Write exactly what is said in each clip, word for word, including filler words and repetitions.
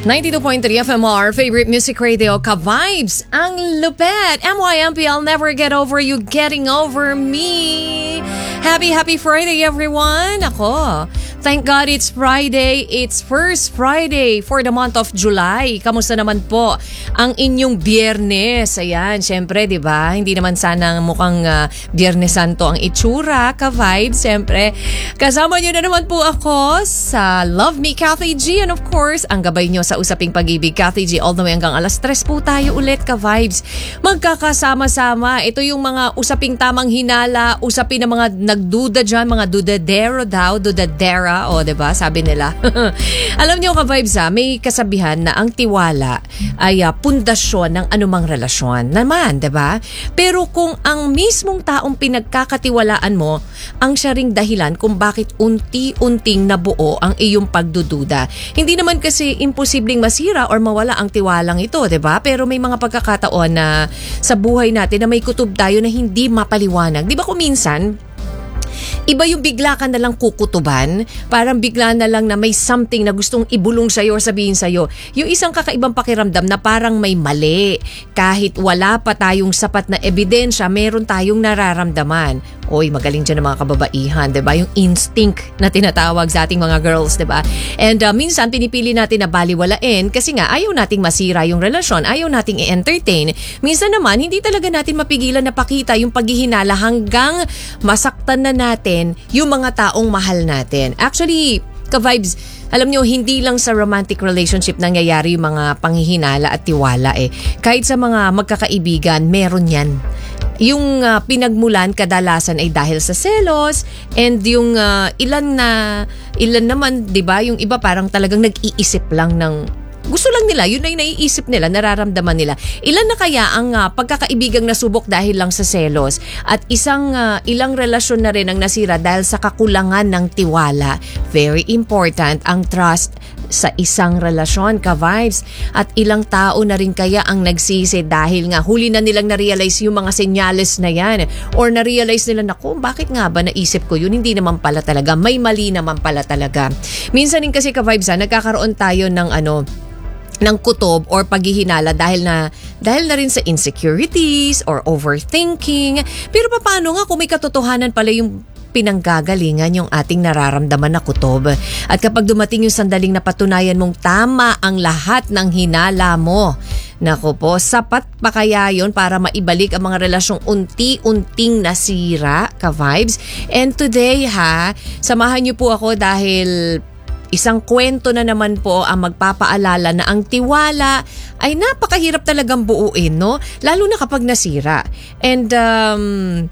ninety-two point three F M R, favorite music radio, ka-vibes, ang lupet. M Y M P, I'll never get over you getting over me. Happy, happy Friday, everyone. Ako, thank God it's Friday. It's first Friday for the month of July. Kamusta naman po ang inyong Biyernes? Ayan, syempre, di ba? Hindi naman sana mukhang uh, Biyernes Santo ang itsura, ka-vibes. Syempre, kasama nyo na naman po ako sa Love Me, Kathy G. And of course, ang gabay nyo sa Usaping Pag-ibig, Kathy G, all the way hanggang alas tres po tayo ulit, ka-vibes. Magkakasama-sama. Ito yung mga usaping tamang hinala, usapin ng mga nagduda dyan, mga dudadero daw, dudadera, o diba, sabi nila. Alam nyo, ka-vibes, ha, may kasabihan na ang tiwala ay uh, pundasyon ng anumang relasyon. Naman, diba? Pero kung ang mismong taong pinagkakatiwalaan mo, ang siya ring dahilan kung bakit unti-unting nabuo ang iyong pagdududa. Hindi naman kasi imposibleng masira or mawala ang tiwalang ito, 'di ba? Pero may mga pagkakataon na sa buhay natin na may kutob tayo na hindi mapaliwanag. 'Di ba kung minsan iba yung bigla ka na lang kukutuban, parang bigla na lang na may something na gustong ibulong sa'yo or sabihin sa'yo. Yung isang kakaibang pakiramdam na parang may mali. Kahit wala pa tayong sapat na ebidensya, meron tayong nararamdaman. Oy, magaling dyan ang mga kababaihan, diba? Yung instinct na tinatawag sa ating mga girls, diba? And uh, minsan, pinipili natin na baliwalain kasi nga ayaw nating masira yung relasyon, ayaw nating i-entertain. Minsan naman, hindi talaga natin mapigilan na pakita yung paghihinala hanggang masaktan na natin yung mga taong mahal natin. Actually, ka-vibes, alam nyo, hindi lang sa romantic relationship nangyayari yung mga panghihinala at tiwala eh. Kahit sa mga magkakaibigan, meron yan. Yung uh, pinagmulan kadalasan ay dahil sa selos, and yung uh, ilan na ilan naman, 'di ba, yung iba parang talagang nag-iisip lang ng gusto lang nila, yun ay naiisip nila, nararamdaman nila. Ilan na kaya ang uh, pagkakaibigang nasubok dahil lang sa selos, at isang uh, ilang relasyon na rin ang nasira dahil sa kakulangan ng tiwala. Very important ang trust sa isang relasyon, ka-vibes. At ilang tao na rin kaya ang nagsisi dahil nga huli na nilang na-realize yung mga senyales na yan, or na-realize nila, naku, bakit nga ba naisip ko yun? Hindi naman pala talaga, may mali naman pala talaga. Minsan din kasi, ka-vibes, ha, nagkakaroon tayo ng ano, ng kutob or paghihinala dahil na dahil na rin sa insecurities or overthinking. Pero paano nga kung may katotohanan pala yung pinanggagalingan yung ating nararamdaman na kutob? At kapag dumating yung sandaling napatunayan mong tama ang lahat ng hinala mo, naku po, sapat pa kaya yun para maibalik ang mga relasyong unti-unting nasira, ka-vibes? And today ha, samahan niyo po ako dahil isang kwento na naman po ang magpapaalala na ang tiwala ay napakahirap talagang buuin, no? Lalo na kapag nasira. And um,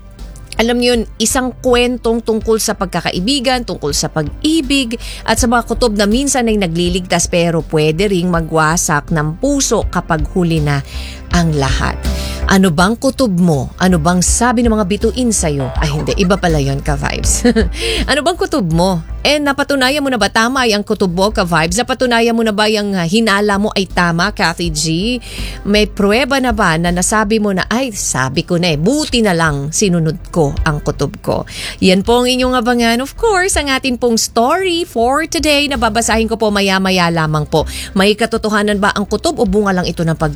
alam niyo yun, isang kwentong tungkol sa pagkakaibigan, tungkol sa pag-ibig, at sa mga kutob na minsan ay nagliligtas pero pwede ring magwasak ng puso kapag huli na ang lahat. Ano bang kutob mo? Ano bang sabi ng mga bituin sa'yo? Ay hindi, iba pala yun, ka-vibes. Ano bang kutob mo? Eh, napatunayan mo na ba tama yung kutob mo, ka-vibes? Napatunayan mo na ba yung hinala mo ay tama, Kathy G? May pruweba na ba na nasabi mo na, ay, sabi ko na eh, buti na lang sinunod ko ang kutob ko? Yan po ang inyong abangan. Of course, ang atin pong story for today na babasahin ko po maya-maya lamang po. May katotohanan ba ang kutob o bunga lang ito ng pag